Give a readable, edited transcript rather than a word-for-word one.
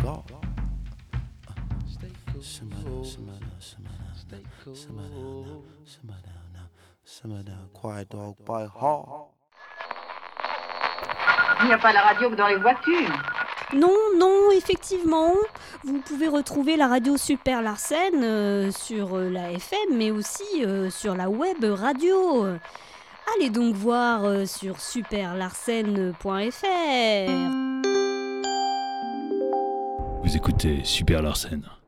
dog. Simmer down, quiet dog by heart. Il n'y a pas la radio que dans les voitures. Non, effectivement. Vous pouvez retrouver la radio Super Larsen sur la FM, mais aussi sur la web radio. Allez donc voir sur superlarsen.fr. Vous écoutez Super Larsen.